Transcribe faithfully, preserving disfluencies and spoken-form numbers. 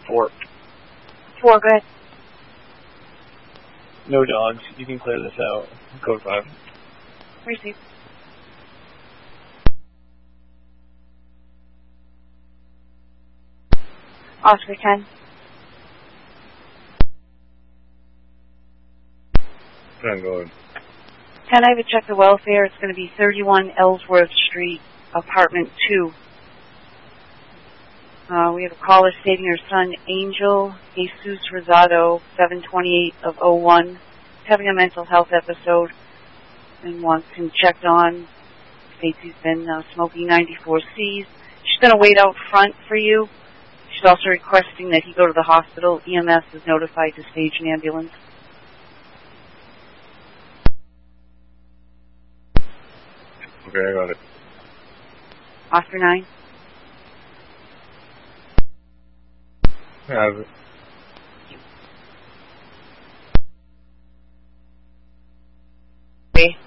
Four. Four, go ahead. No dogs. You can clear this out. Code five. Receive. Oscar ten. ten, go ahead. ten, I have to check the welfare. It's going to be thirty-one Ellsworth Street, apartment two. Uh, we have a caller stating her son, Angel Jesus Rosado, seven twenty-eight of oh one, having a mental health episode and wants him checked on. States he's been uh, smoking ninety-four C's. She's going to wait out front for you. She's also requesting that he go to the hospital. E M S is notified to stage an ambulance. Okay, I got it. Oscar nine. I have it. Okay.